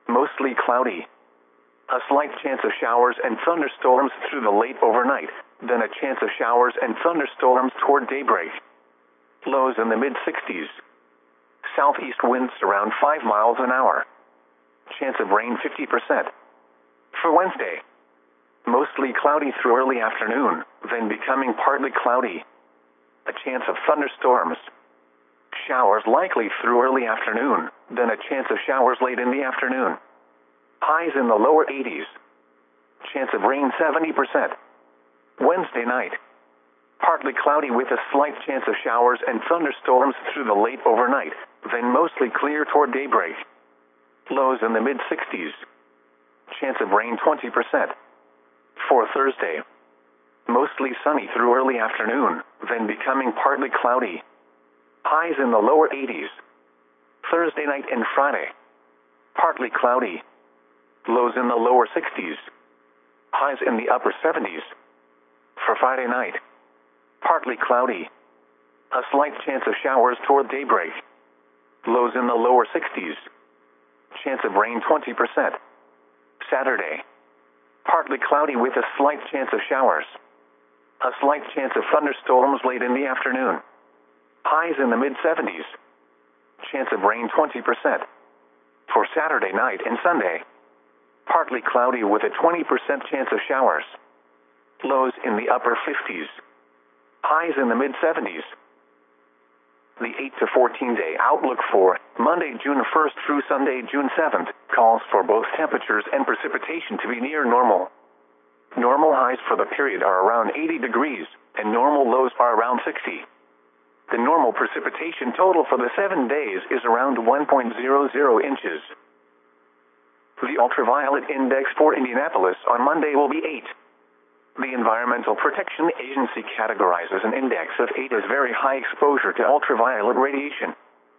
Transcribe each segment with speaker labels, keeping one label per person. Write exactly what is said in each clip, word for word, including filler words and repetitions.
Speaker 1: mostly cloudy. A slight chance of showers and thunderstorms through the late overnight, then a chance of showers and thunderstorms toward daybreak. Lows in the mid sixties. Southeast winds around five miles an hour. Chance of rain fifty percent. For Wednesday, mostly cloudy through early afternoon, then becoming partly cloudy. A chance of thunderstorms. Showers likely through early afternoon, then a chance of showers late in the afternoon. Highs in the lower eighties. Chance of rain seventy percent. Wednesday night, partly cloudy with a slight chance of showers and thunderstorms through the late overnight, then mostly clear toward daybreak. Lows in the mid sixties. Chance of rain twenty percent. For Thursday, mostly sunny through early afternoon, then becoming partly cloudy. Highs in the lower eighties. Thursday night and Friday, partly cloudy. Lows in the lower sixties. Highs in the upper seventies. For Friday night, partly cloudy. A slight chance of showers toward daybreak. Lows in the lower sixties. Chance of rain twenty percent. Saturday, partly cloudy with a slight chance of showers. A slight chance of thunderstorms late in the afternoon. Highs in the mid seventies. Chance of rain twenty percent. For Saturday night and Sunday, partly cloudy with a twenty percent chance of showers. Lows in the upper fifties. Highs in the mid seventies. The eight to fourteen day outlook for Monday, June first through Sunday, June seventh, calls for both temperatures and precipitation to be near normal. Normal highs for the period are around eighty degrees, and normal lows are around sixty. The normal precipitation total for the seven days is around one point zero zero inches. The ultraviolet index for Indianapolis on Monday will be eight. The Environmental Protection Agency categorizes an index of eight as very high exposure to ultraviolet radiation.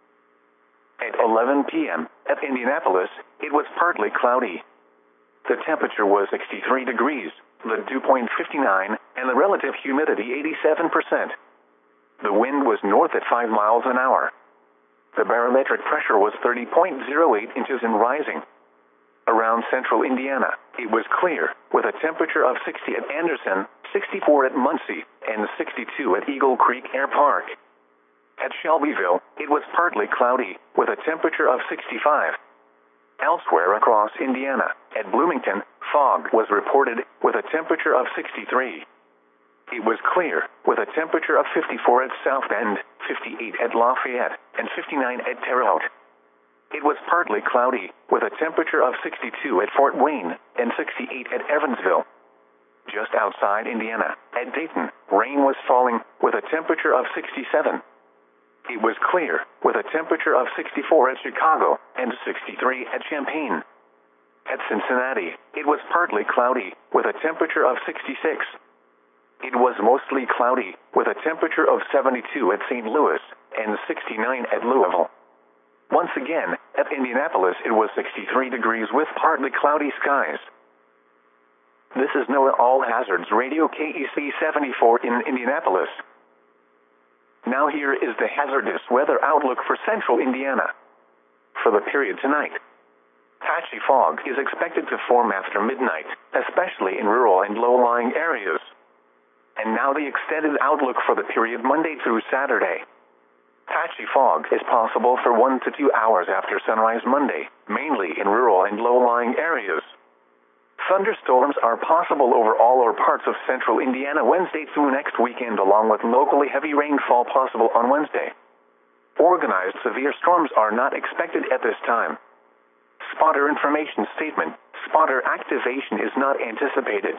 Speaker 1: At eleven p m at Indianapolis, it was partly cloudy. The temperature was sixty-three degrees, the dew point fifty-nine, and the relative humidity eighty-seven percent. The wind was north at five miles an hour. The barometric pressure was thirty point zero eight inches and rising. Around central Indiana, it was clear, with a temperature of sixty at Anderson, sixty-four at Muncie, and sixty-two at Eagle Creek Air Park. At Shelbyville, it was partly cloudy, with a temperature of sixty-five. Elsewhere across Indiana, at Bloomington, fog was reported, with a temperature of sixty-three. It was clear, with a temperature of fifty-four at South Bend, fifty-eight at Lafayette, and fifty-nine at Terre Haute. It was partly cloudy, with a temperature of sixty-two at Fort Wayne, and sixty-eight at Evansville. Just outside Indiana, at Dayton, rain was falling, with a temperature of sixty-seven. It was clear, with a temperature of sixty-four at Chicago, and sixty-three at Champaign. At Cincinnati, it was partly cloudy, with a temperature of sixty-six. It was mostly cloudy, with a temperature of seventy-two at Saint Louis, and sixty-nine at Louisville. Once again, at Indianapolis it was sixty-three degrees with partly cloudy skies. This is NOAA All Hazards Radio K E C seventy-four in Indianapolis. Now here is the hazardous weather outlook for central Indiana. For the period tonight, patchy fog is expected to form after midnight, especially in rural and low-lying areas. And now the extended outlook for the period Monday through Saturday. Patchy fog is possible for one to two hours after sunrise Monday, mainly in rural and low-lying areas. Thunderstorms are possible over all or parts of central Indiana Wednesday through next weekend, along with locally heavy rainfall possible on Wednesday. Organized severe storms are not expected at this time. Spotter information statement: spotter activation is not anticipated.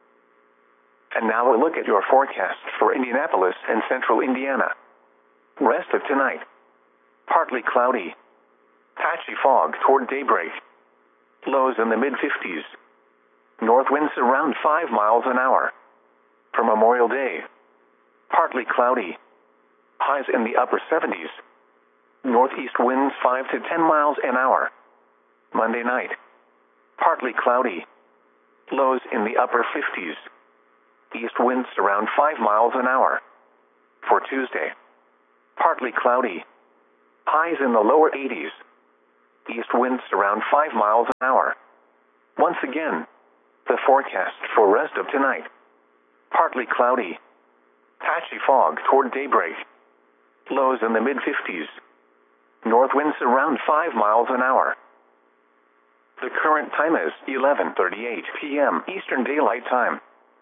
Speaker 1: And now a look at your forecast for Indianapolis and central Indiana. Rest of tonight, partly cloudy. Patchy fog toward daybreak. Lows in the mid fifties. North winds around five miles an hour. For Memorial Day, partly cloudy. Highs in the upper seventies. Northeast winds five to ten miles an hour. Monday night, partly cloudy. Lows in the upper fifties. East winds around five miles an hour. For Tuesday, partly cloudy. Highs in the lower eighties. East winds around five miles an hour. Once again, the forecast for rest of tonight. Partly cloudy. Patchy fog toward daybreak. Lows in the mid fifties. North winds around five miles an hour. The current time is eleven thirty-eight p m Eastern Daylight Time.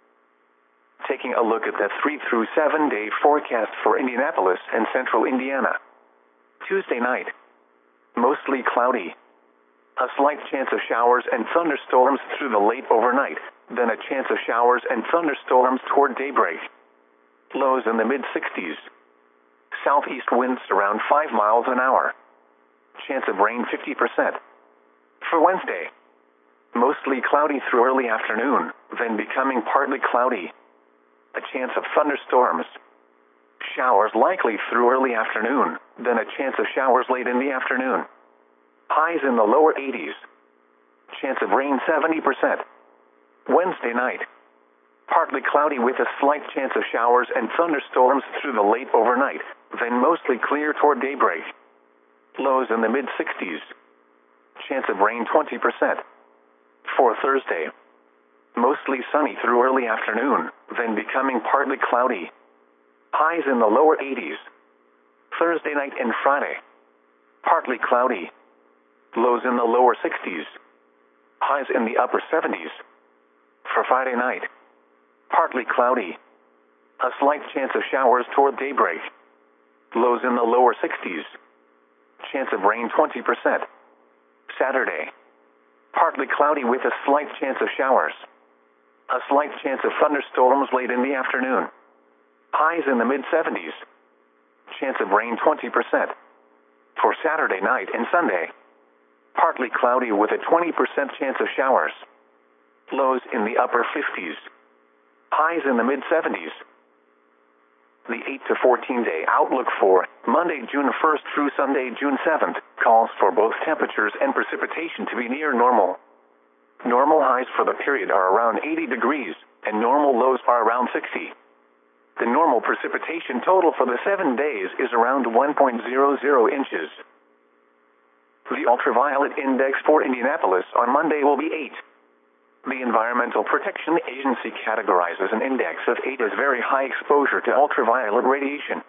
Speaker 1: Taking a look at the three through seven day forecast for Indianapolis and central Indiana. Tuesday night. Mostly cloudy. A slight chance of showers and thunderstorms through the late overnight, then a chance of showers and thunderstorms toward daybreak. Lows in the mid sixties. Southeast winds around five miles an hour. Chance of rain fifty percent. For Wednesday. Mostly cloudy through early afternoon, then becoming partly cloudy. A chance of thunderstorms. Showers likely through early afternoon, then a chance of showers late in the afternoon. Highs in the lower eighties. Chance of rain seventy percent. Wednesday night. Partly cloudy with a slight chance of showers and thunderstorms through the late overnight, then mostly clear toward daybreak. Lows in the mid sixties. Chance of rain twenty percent. For Thursday. Mostly sunny through early afternoon, then becoming partly cloudy. Highs in the lower eighties. Thursday night and Friday. Partly cloudy. Lows in the lower sixties. Highs in the upper seventies. For Friday night. Partly cloudy. A slight chance of showers toward daybreak. Lows in the lower sixties. Chance of rain twenty percent. Saturday. Partly cloudy with a slight chance of showers. A slight chance of thunderstorms late in the afternoon. Highs in the mid seventies. Chance of rain twenty percent. For Saturday night and Sunday. Partly cloudy with a twenty percent chance of showers. Lows in the upper fifties. Highs in the mid seventies. The eight to fourteen day outlook for Monday, June first through Sunday, June seventh, calls for both temperatures and precipitation to be near normal. Normal highs for the period are around eighty degrees, and normal lows are around sixty. The normal precipitation total for the seven days is around one point zero zero inches. The ultraviolet index for Indianapolis on Monday will be eight. The Environmental Protection Agency categorizes an index of eight as very high exposure to ultraviolet radiation.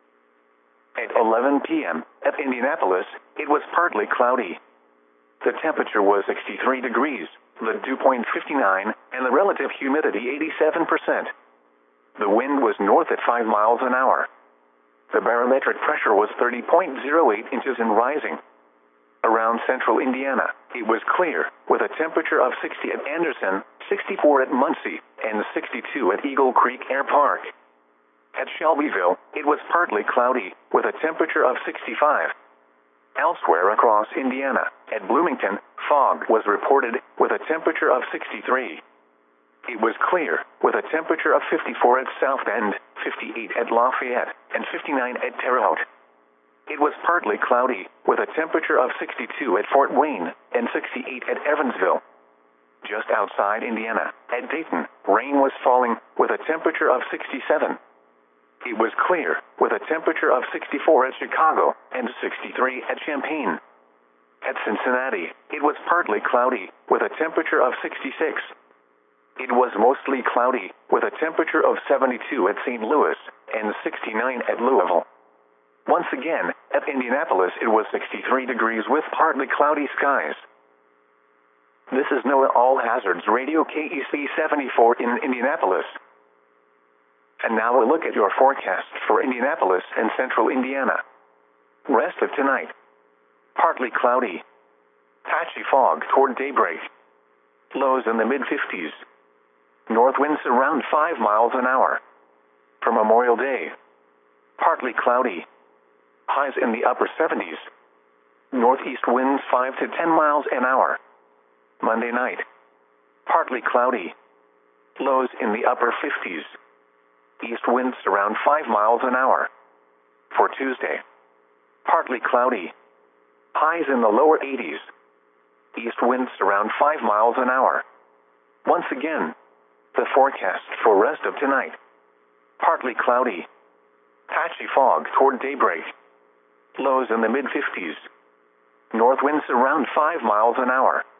Speaker 1: At eleven p m at Indianapolis, it was partly cloudy. The temperature was sixty-three degrees, the dew point fifty-nine, and the relative humidity eighty-seven percent. The wind was north at five miles an hour. The barometric pressure was thirty point zero eight inches and rising. Around central Indiana, it was clear, with a temperature of sixty at Anderson, sixty-four at Muncie, and sixty-two at Eagle Creek Air Park. At Shelbyville, it was partly cloudy, with a temperature of sixty-five. Elsewhere across Indiana, at Bloomington, fog was reported, with a temperature of sixty-three. It was clear, with a temperature of fifty-four at South Bend, fifty-eight at Lafayette, and fifty-nine at Terre Haute. It was partly cloudy, with a temperature of sixty-two at Fort Wayne, and sixty-eight at Evansville. Just outside Indiana, at Dayton, rain was falling, with a temperature of sixty-seven. It was clear, with a temperature of sixty-four at Chicago, and sixty-three at Champaign. At Cincinnati, it was partly cloudy, with a temperature of sixty-six. It was mostly cloudy, with a temperature of seventy-two at Saint Louis, and sixty-nine at Louisville. Once again, at Indianapolis it was sixty-three degrees with partly cloudy skies. This is NOAA All Hazards Radio K E C seventy-four in Indianapolis. And now a look at your forecast for Indianapolis and central Indiana. Rest of tonight. Partly cloudy. Patchy fog toward daybreak. Lows in the mid fifties. North winds around five miles an hour. For Memorial Day. Partly cloudy. Highs in the upper seventies. Northeast winds five to ten miles an hour. Monday night. Partly cloudy. Lows in the upper fifties. East winds around five miles an hour. For Tuesday. Partly cloudy. Highs in the lower eighties. East winds around five miles an hour. Once again, the forecast for rest of tonight. Partly cloudy. Patchy fog toward daybreak. Lows in the mid fifties. North winds around five miles an hour.